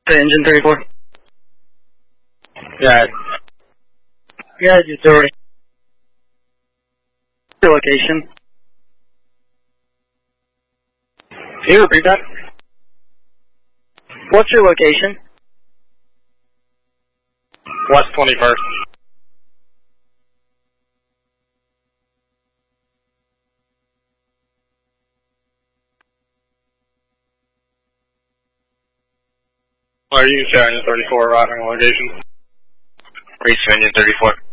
to engine 34. Yeah. Yeah, utility. Your location. Can you repeat that? What's your location? West 21st. Are you showing 34 routing location? Reach engine 34.